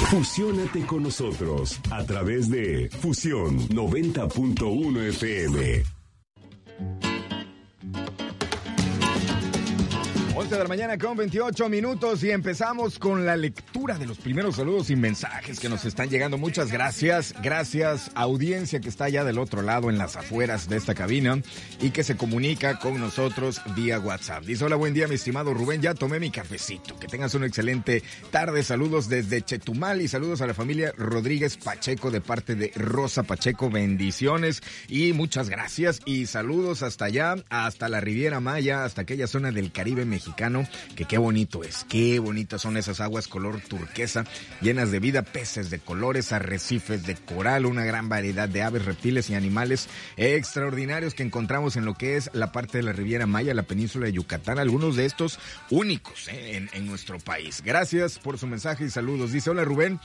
Fusiónate con nosotros a través de Fusión 90.1 FM. 11 de la mañana con 28 minutos y empezamos con la lectura de los primeros saludos y mensajes que nos están llegando. Muchas gracias. Gracias, audiencia que está allá del otro lado en las afueras de esta cabina y que se comunica con nosotros vía WhatsApp. Dice: hola, buen día, mi estimado Rubén. Ya tomé mi cafecito. Que tengas una excelente tarde. Saludos desde Chetumal y saludos a la familia Rodríguez Pacheco de parte de Rosa Pacheco. Bendiciones y muchas gracias. Y saludos hasta allá, hasta la Riviera Maya, hasta aquella zona del Caribe mexicano, que qué bonito es, qué bonitas son esas aguas color turquesa, llenas de vida, peces de colores, arrecifes de coral, una gran variedad de aves, reptiles y animales extraordinarios que encontramos en lo que es la parte de la Riviera Maya, la península de Yucatán, algunos de estos únicos en nuestro país. Gracias por su mensaje y saludos. Dice: hola, Rubén.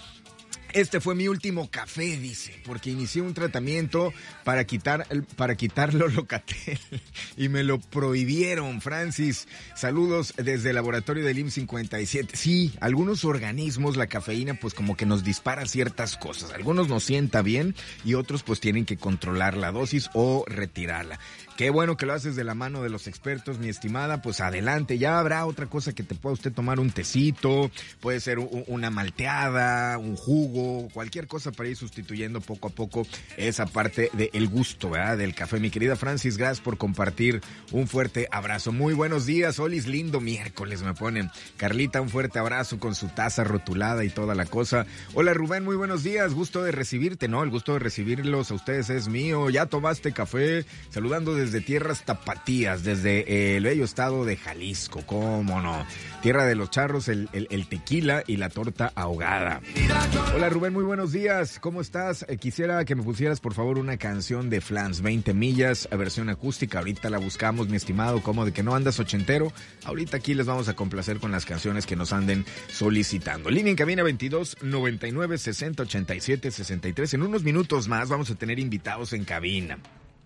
Este fue mi último café, dice, porque inicié un tratamiento para quitarlo Locatel y me lo prohibieron. Francis, saludos desde el laboratorio del IMSS 57. Sí, algunos organismos, la cafeína, pues como que nos dispara ciertas cosas. Algunos nos sienta bien y otros pues tienen que controlar la dosis o retirarla. Qué bueno que lo haces de la mano de los expertos, mi estimada. Pues adelante, ya habrá otra cosa que te pueda usted tomar, un tecito, puede ser una malteada, un jugo, cualquier cosa para ir sustituyendo poco a poco esa parte del gusto, ¿verdad?, del café. Mi querida Francis, gracias por compartir. Un fuerte abrazo. Muy buenos días, Olis, lindo miércoles, me ponen. Carlita, un fuerte abrazo con su taza rotulada y toda la cosa. Hola, Rubén, muy buenos días, gusto de recibirte. No, el gusto de recibirlos a ustedes es mío. ¿Ya tomaste café? Saludando desde tierras tapatías, desde el bello estado de Jalisco, cómo no, tierra de los charros, el tequila y la torta ahogada. Hola, Rubén, muy buenos días, ¿cómo estás? Quisiera que me pusieras por favor una canción de Flans, 20 millas, versión acústica. Ahorita la buscamos, mi estimado. ¿Cómo de que no andas ochentero? Ahorita aquí les vamos a complacer con las canciones que nos anden solicitando. Línea en cabina 22 99 60 87 63. En unos minutos más vamos a tener invitados en cabina.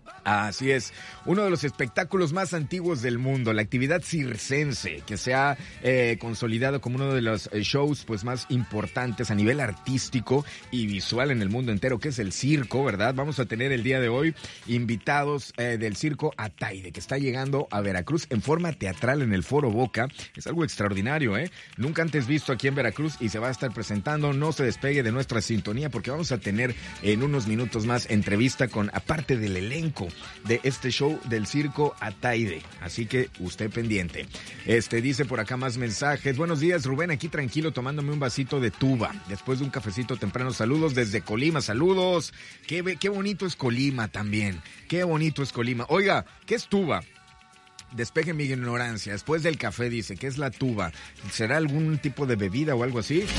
Así es, uno de los espectáculos más antiguos del mundo, la actividad circense, que se ha consolidado como uno de los shows pues más importantes a nivel artístico y visual en el mundo entero, que es el circo, ¿verdad? Vamos a tener el día de hoy invitados del circo Ataide, que está llegando a Veracruz en forma teatral en el Foro Boca. Es algo extraordinario, nunca antes visto aquí en Veracruz, y se va a estar presentando. No se despegue de nuestra sintonía porque vamos a tener en unos minutos más entrevista con, aparte del elenco de este show del circo Ataide, así que usted pendiente. Dice por acá más mensajes. Buenos días, Rubén, aquí tranquilo tomándome un vasito de tuba después de un cafecito temprano. Saludos desde Colima, saludos. Qué bonito es Colima también, qué bonito es Colima. Oiga, ¿qué es tuba? Despeje mi ignorancia. Después del café, dice, ¿qué es la tuba? ¿Será algún tipo de bebida o algo así?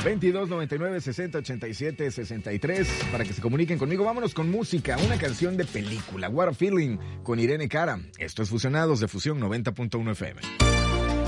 22 99 60 87 63 para que se comuniquen conmigo. Vámonos con música, una canción de película, What a Feeling, con Irene Cara. Esto es Fusionados de Fusión 90.1 FM.